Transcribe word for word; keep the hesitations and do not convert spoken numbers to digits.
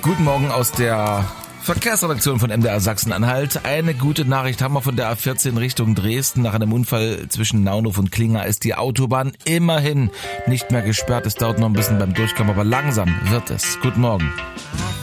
Guten Morgen aus der Verkehrsredaktion von M D R Sachsen-Anhalt. Eine gute Nachricht haben wir von der A vierzehn Richtung Dresden. Nach einem Unfall zwischen Naunhof und Klinger ist die Autobahn immerhin nicht mehr gesperrt. Es dauert noch ein bisschen beim Durchkommen, aber langsam wird es. Guten Morgen.